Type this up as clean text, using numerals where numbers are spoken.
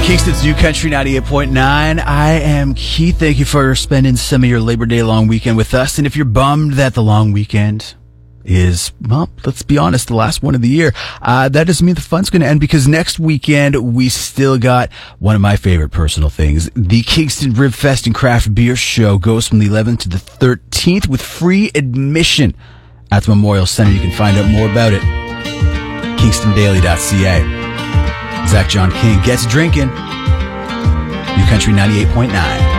Kingston's New Country 98.9. I am Keith. Thank you for spending some of your Labor Day long weekend with us. And if you're bummed that the long weekend is, well, let's be honest, the last one of the year, that doesn't mean the fun's going to end, because next weekend we still got one of my favorite personal things. The Kingston Rib Fest and Craft Beer Show goes from the 11th to the 13th with free admission at the Memorial Center. You can find out more about it. KingstonDaily.ca. Zach John King gets drinking. New Country 98.9.